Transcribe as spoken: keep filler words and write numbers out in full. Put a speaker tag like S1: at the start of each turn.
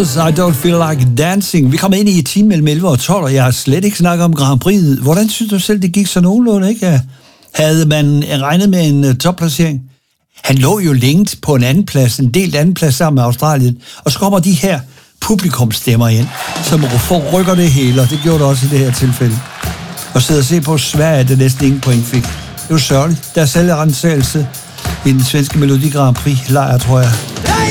S1: Brothers, I Don't Feel Like Dancing. Vi kommer ind i et time mellem elleve og tolv, og jeg har slet ikke snakket om Grand Prix. Hvordan synes du selv, det gik så nogenlunde, ikke? Havde man regnet med en uh, topplacering? Han lå jo længe på en anden plads, en delt anden plads sammen med Australien, og så kommer de her publikumstemmer ind, som rykker det hele, og det gjorde det også i det her tilfælde. Og sidde og se på Sverige, det næsten ingen point fik. Det var sørgeligt. Der er selvrensagelse i den svenske Melodi Grand Prix lejr, tror jeg.